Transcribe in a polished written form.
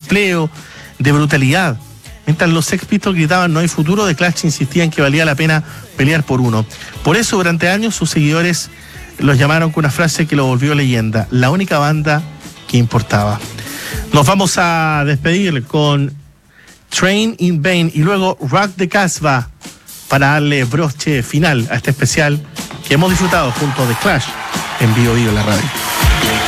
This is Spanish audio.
despleo, de brutalidad. Mientras los Sex Pistols gritaban no hay futuro, The Clash insistía en que valía la pena pelear por uno. Por eso durante años sus seguidores los llamaron con una frase que lo volvió leyenda: la única banda que importaba. Nos vamos a despedir con Train in Vain y luego Rock the Casbah para darle broche final a este especial que hemos disfrutado junto a The Clash en Vivo Vivo en la radio.